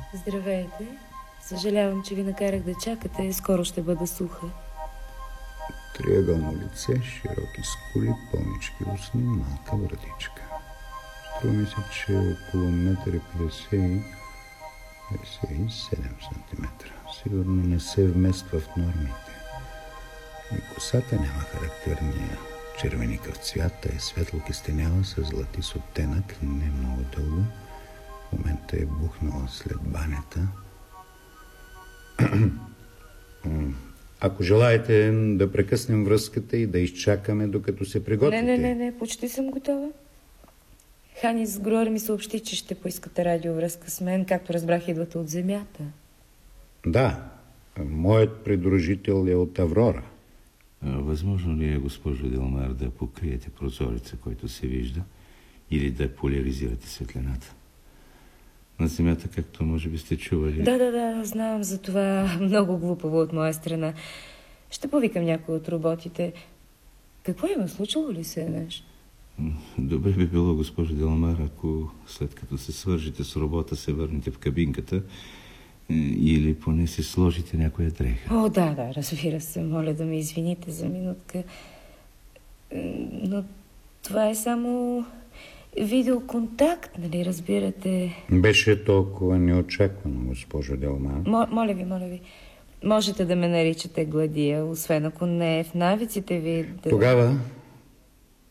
Здравейте. Съжалявам, че ви накарах да чакате. Скоро ще бъда суха. Триъгълно лице, широки скули, пълнички устни, малка брадичка. Струва ми се, че е около 1,57 сантиметра. Сигурно не се вмества в нормите. И косата няма характерния червеникъв цвят, е светло кистенява с златист оттенък, не много дълго. В момента е бухнала след банята. Ако желаете да прекъснем връзката и да изчакаме докато се приготвите. Не, почти съм готова. Ханис Груер ми съобщи, че ще поискате радиовръзка с мен, както разбрах, идвате от земята. Да, моят придружител е от Аврора. Възможно ли е, госпожо Делмар, да покриете прозореца, който се вижда, или да поляризирате светлината? На земята, както може би сте чували. Да, знам за това. Много глупаво от моя страна. Ще повикам някой от роботите. Какво има? Случило ли се нещо? Добре би било, госпожо Делмар, ако след като се свържите с робота, се върнете в кабинката или поне си сложите някоя дреха. О, да, разбира се. Моля да ме извините за минутка. Но това е само видеоконтакт, нали разбирате? Беше толкова неочаквано, госпожо Делмар. Моля ви. Можете да ме наричате Гладия, освен ако не е в навиците ви да... Тогава